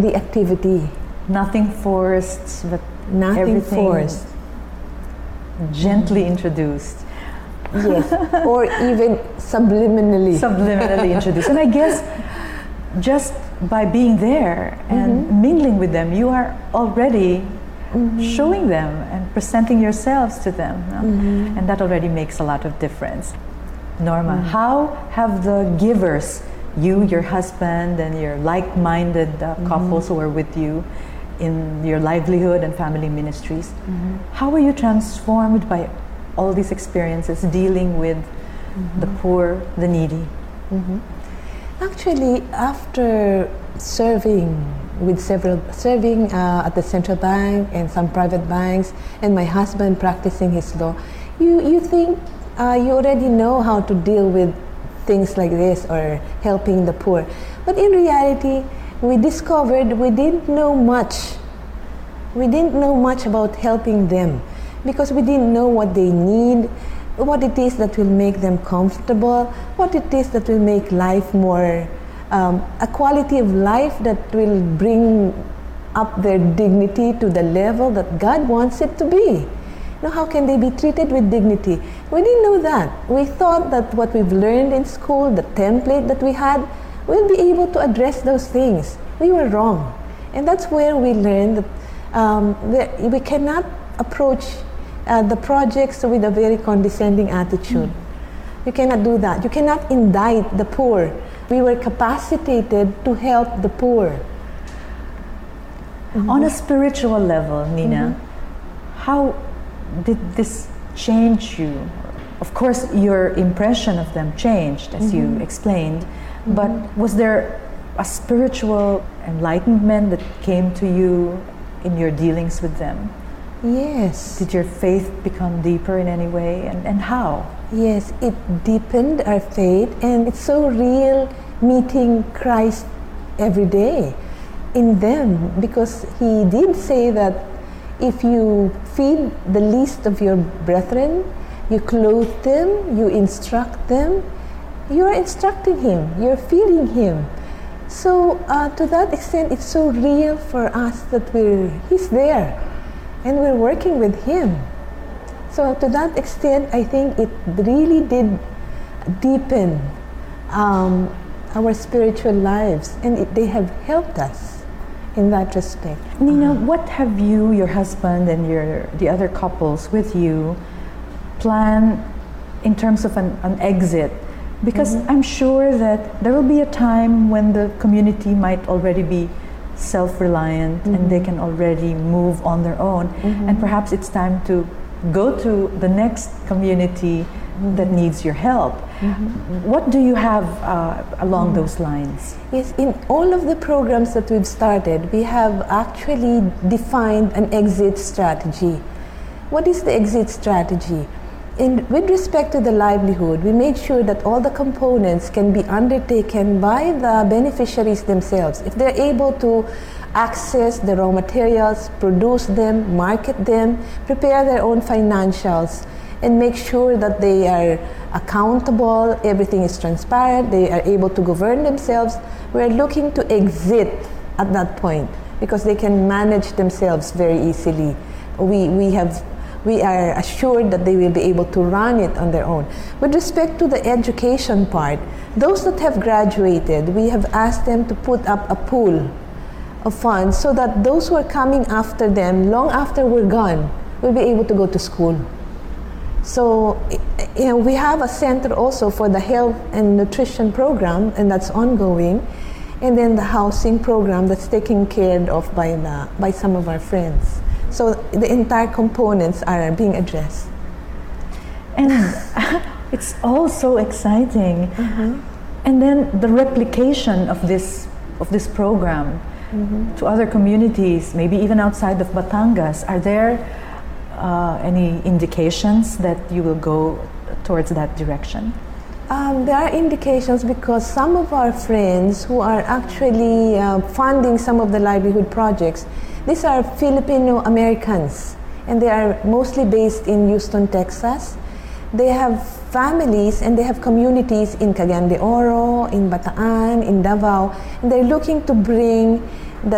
the activity. Nothing forced, but Nothing everything forced. gently introduced. Yes, or even subliminally. Subliminally introduced. And I guess just by being there and mingling with them, you are already showing them and presenting yourselves to them. No? And that already makes a lot of difference. Norma, how have the givers, you, your husband, and your like-minded couples who are with you in your livelihood and family ministries, how were you transformed by all these experiences dealing with the poor, the needy? Actually, after serving at the central bank and some private banks, and my husband practicing his law, you think you already know how to deal with things like this or helping the poor. But in reality, we discovered we didn't know much. We didn't know much about helping them because we didn't know what they need, what it is that will make them comfortable, what it is that will make life more, a quality of life that will bring up their dignity to the level that God wants it to be. How can they be treated with dignity? We didn't know that. We thought that what we've learned in school, the template that we had, we'll be able to address those things. We were wrong. And that's where we learned that we cannot approach the projects with a very condescending attitude. You cannot do that. You cannot indict the poor. We were capacitated to help the poor. On a spiritual level, Nina, how did this change you? Of course, your impression of them changed, as you explained, but was there a spiritual enlightenment that came to you in your dealings with them? Yes. Did your faith become deeper in any way, and how? Yes, it deepened our faith, and it's so real meeting Christ every day in them, because he did say that if you feed the least of your brethren, you clothe them, you instruct them, you're instructing him, you're feeding him. So to that extent, it's so real for us that he's there and we're working with him. So to that extent, I think it really did deepen our spiritual lives, and they have helped us in that respect. Nina, what have you, your husband, and the other couples with you plan in terms of an exit? Because I'm sure that there will be a time when the community might already be self-reliant and they can already move on their own, and perhaps it's time to go to the next community that needs your help. What do you have along those lines? Yes, in all of the programs that we've started, we have actually defined an exit strategy. What is the exit strategy? With respect to the livelihood, we made sure that all the components can be undertaken by the beneficiaries themselves. If they're able to access the raw materials, produce them, market them, prepare their own financials, and make sure that they are accountable, everything is transparent, they are able to govern themselves, we're looking to exit at that point because they can manage themselves very easily. We are assured that they will be able to run it on their own. With respect to the education part, those that have graduated, we have asked them to put up a pool of funds so that those who are coming after them, long after we're gone, will be able to go to school. So we have a center also for the health and nutrition program, and that's ongoing, and then the housing program that's taken care of by some of our friends. So the entire components are being addressed. And it's all so exciting. And then the replication of this program to other communities, maybe even outside of Batangas. Are there any indications that you will go towards that direction? There are indications because some of our friends who are actually funding some of the livelihood projects, these are Filipino Americans, and they are mostly based in Houston, Texas. They have families and they have communities in Cagayan de Oro, in Bataan, in Davao, and they're looking to bring